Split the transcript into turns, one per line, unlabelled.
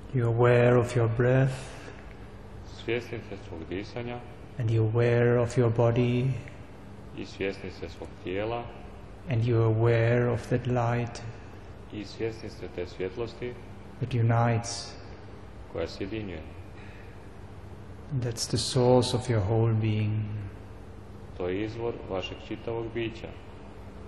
You're aware of your breath,
svjesni ste svog disanja
and you're aware of your body,
i svjesni ste svog tijela
and you're aware of that light
i svjesni ste te svjetlosti
that unites.
koja sjedinjuje.
And that's the source of your whole being.
To je izvor vašeg čitavog bića.